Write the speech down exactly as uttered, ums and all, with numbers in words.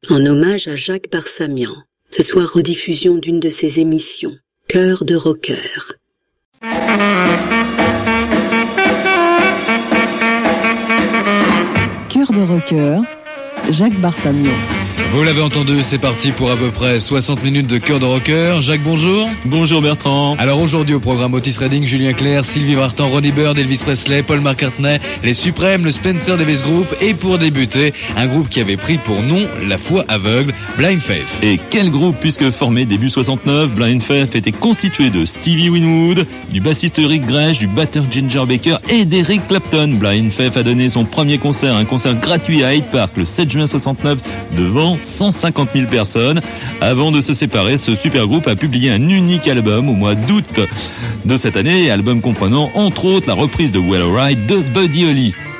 en hommage à Jacques Barsamian. Ce soir, rediffusion d'une de ses émissions, Cœur de rocker. Cœur de rocker, Jacques Barsamian. Vous l'avez entendu, c'est parti pour à peu près soixante minutes de Cœur de rocker. Jacques, bonjour. Bonjour Bertrand. Alors aujourd'hui au programme Otis Redding, Julien Clerc, Sylvie Vartan, Ronnie Bird, Elvis Presley, Paul McCartney, les Suprêmes, le Spencer Davis Group et pour débuter, un groupe qui avait pris pour nom la foi aveugle, Blind Faith. Et quel groupe, puisque formé début soixante-neuf, Blind Faith était constitué de Stevie Winwood, du bassiste Rick Grech, du batteur Ginger Baker et d'Eric Clapton. Blind Faith a donné son premier concert, un concert gratuit à Hyde Park le sept juin soixante-neuf devant cent cinquante mille personnes. Avant de se séparer, ce super groupe a publié un unique album au mois d'août de cette année, album comprenant entre autres la reprise de Well Alright de Buddy Holly.